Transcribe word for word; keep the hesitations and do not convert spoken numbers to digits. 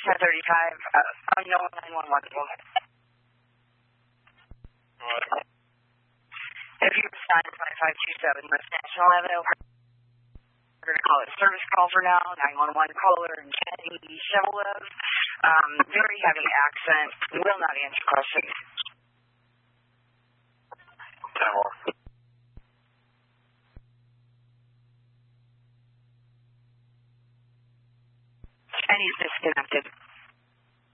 ten thirty-five, uh, unknown nine one one. What? If you respond to twenty-five two seven West National Avenue, we're going to call it a service call for now. nine one one caller and Kenny Chevrolet. Um, very heavy accent. Will not answer questions. ten more. And he's disconnected.